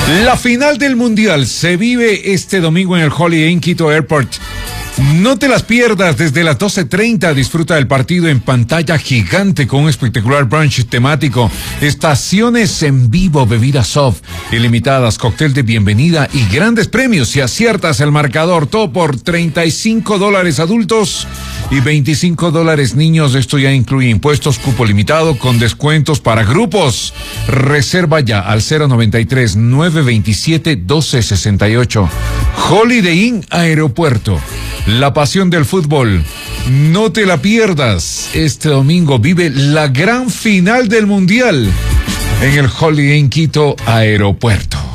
La final del Mundial se vive este domingo en el Holiday Inn Quito Airport. No te las pierdas desde las 12:30. Disfruta del partido en pantalla gigante con un espectacular brunch temático, estaciones en vivo, bebidas soft, ilimitadas, cóctel de bienvenida y grandes premios si aciertas el marcador. Todo por $35 adultos y $25 niños. Esto ya incluye impuestos, cupo limitado con descuentos para grupos. Reserva ya al 093-927-1268. Holiday Inn Aeropuerto. La pasión del fútbol. No te la pierdas. Este domingo vive la gran final del Mundial en el Holiday Inn Quito Aeropuerto.